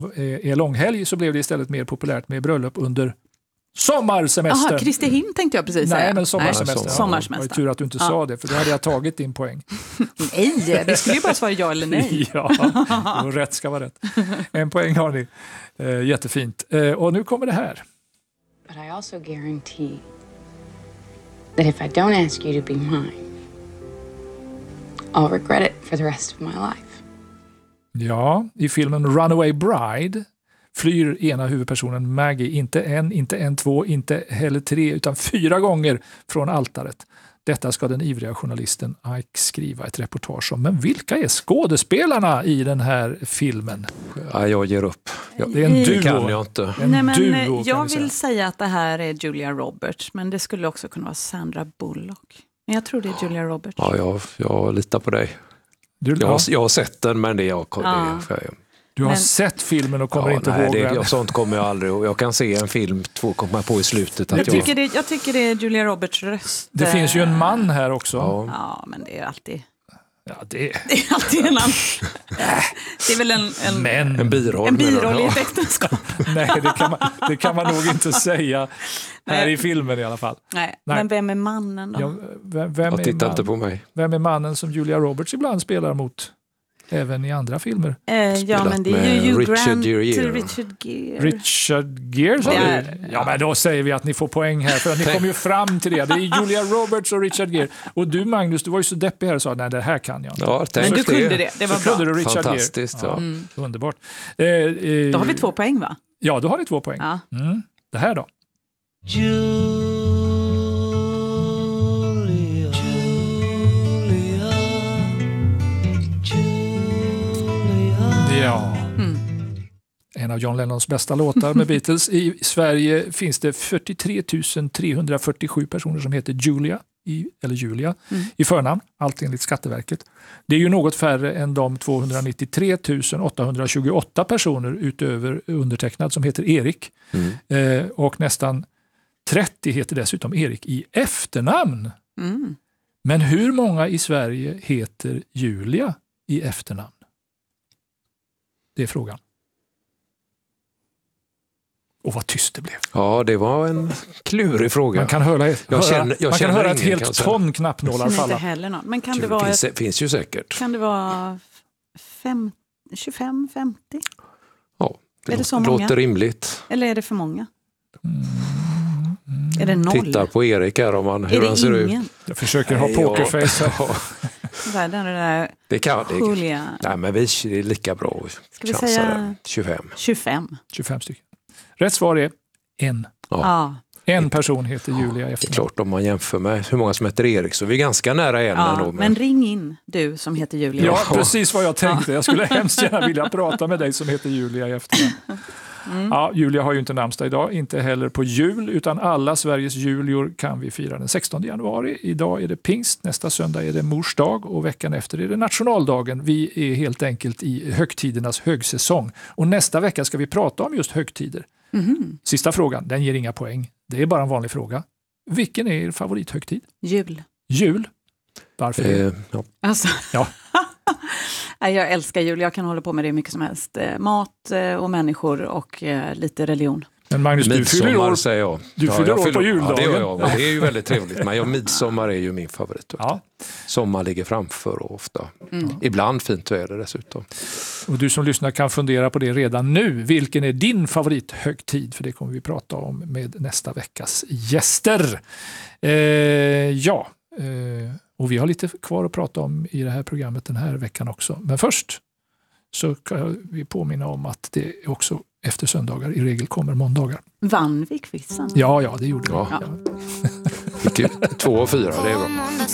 är långhelg så blev det istället mer populärt med bröllop under sommarsemester. Jaha, Kristi him tänkte jag precis säga. Nej, men sommarsemester. Sommarsemester. Det var tur att du inte sa det, för då hade jag tagit din poäng. Nej, vi skulle ju bara svara ja eller nej. Ja, rätt ska vara rätt. En poäng har ni. Jättefint. Och nu kommer det här. But I also guarantee that if I don't ask you to be mine, I'll regret it for the rest of my life. Ja, i filmen Runaway Bride flyr ena huvudpersonen Maggie inte två, inte heller 3 utan 4 gånger från altaret. Detta ska den ivriga journalisten Ike skriva ett reportage om. Men vilka är skådespelarna i den här filmen? Ja, jag ger upp. Det är en duo. Kan jag inte. Jag vill säga att det här är Julia Roberts, men det skulle också kunna vara Sandra Bullock. Men jag tror det är Julia Roberts. Ja, jag litar på dig. Jag har sett den, men det är Du har sett filmen och kommer inte ihåg den. Sånt kommer jag aldrig ihåg. Jag kan se en film 2 komma på i slutet. Jag tycker det är Julia Roberts röst. Det finns ju en man här också. Ja, men det är alltid... Ja, det är alltid en annan. Det är väl en biroll. En biroll i ett äktenskap. Nej, det kan man nog inte säga här i filmen i alla fall. Nej. Men vem är mannen då? Ja, titta inte på mig. Vem är mannen som Julia Roberts ibland spelar mot? Även i andra filmer. Ja, men det är ju Richard Gere. Richard Gere? Ja, men då säger vi att ni får poäng här. För att ni kom ju fram till det. Det är Julia Roberts och Richard Gere. Och du, Magnus, du var ju så deppig här och sa nej, det här kan jag inte. Ja, men du kunde det. Det var så bra. Kunde du Richard fantastiskt, Gere. Ja. Underbart. Då har vi 2 poäng, va? Ja, då har ni 2 poäng. Ja. Det här då? Ja. En av John Lennons bästa låtar med Beatles. I Sverige finns det 43 347 personer som heter Julia i förnamn, allt enligt Skatteverket. Det är ju något färre än de 293 828 personer utöver undertecknad som heter Erik. Och nästan 30 heter dessutom Erik i efternamn. Men hur många i Sverige heter Julia i efternamn? Det är frågan. Och vad tyst det blev. Ja, det var en klurig fråga. Man kan höra ett helt ton knappnålar falla. Inte heller någon. Men kan det vara... Finns ju säkert. Kan det vara 25, 50? Ja, det låter rimligt. Eller är det för många? Är det 0? Titta på Erik här hur han ser ut. Jag försöker ha pokerface. Det kan det. Nej, men vi är lika bra. Ska vi säga 25 stycken. Rätt svar är 1. Ja. En person heter Julia Det är efternamn. klart, om man jämför med hur många som heter Erik så är vi ganska nära en ändå. Men ring in du som heter Julia. Ja, precis vad jag tänkte. Jag skulle hemskt gärna vilja prata med dig som heter Julia i efternamn. Ja, Julia har ju inte namnsdag idag, inte heller på jul, utan alla Sveriges julior kan vi fira den 16 januari. Idag är det pingst, nästa söndag är det mors dag och veckan efter är det nationaldagen. Vi är helt enkelt i högtidernas högsäsong. Och nästa vecka ska vi prata om just högtider. Sista frågan, den ger inga poäng. Det är bara en vanlig fråga. Vilken är er favorithögtid? Jul? Varför det? Alltså. Ja. Jag älskar jul, jag kan hålla på med det mycket som helst. Mat och människor och lite religion. Men Magnus, du fyller år, säger jag. Du fyller år på juldagen. Ja, det gör jag. Det är ju väldigt trevligt. Men midsommar är ju min favorit. Ja. Sommar ligger framför och ofta. Ibland fint väder dessutom. Och du som lyssnar kan fundera på det redan nu. Vilken är din favorithögtid? För det kommer vi prata om med nästa veckas gäster. Och vi har lite kvar att prata om i det här programmet den här veckan också. Men först så kan vi påminna om att det också efter söndagar i regel kommer måndagar. Vann vi quizzen? Ja, det gjorde vi. Ja. 2 av 4, det är bra.